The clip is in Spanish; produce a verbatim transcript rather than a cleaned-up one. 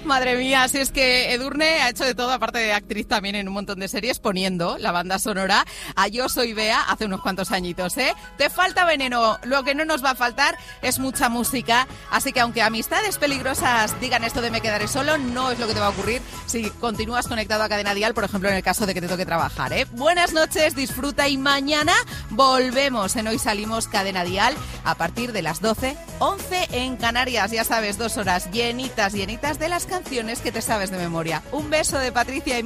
Madre mía, si es que Edurne ha hecho de todo, aparte de actriz también en un montón de series, poniendo la banda sonora a Yo Soy Bea hace unos cuantos añitos, ¿eh? Te falta veneno, lo que no nos va a faltar es mucha música, así que aunque amistades peligrosas digan esto de me quedaré solo, no es lo que te va a ocurrir si continúas conectado a Cadena Dial, por ejemplo, en el caso de que te toque trabajar, ¿eh? Buenas noches, disfruta y mañana volvemos en Hoy Salimos Cadena Dial a partir de las doce, once en Canarias, ya sabes, dos horas llenitas, llenitas de las canciones que te sabes de memoria. Un beso de Patricia y